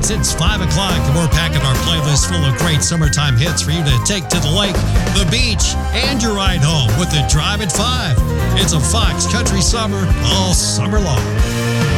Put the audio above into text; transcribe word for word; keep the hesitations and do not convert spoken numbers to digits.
Friends, it's five o'clock, and we're packing our playlist full of great summertime hits for you to take to the lake, the beach, and your ride home with the Drive at five. It's a Fox Country Summer all summer long.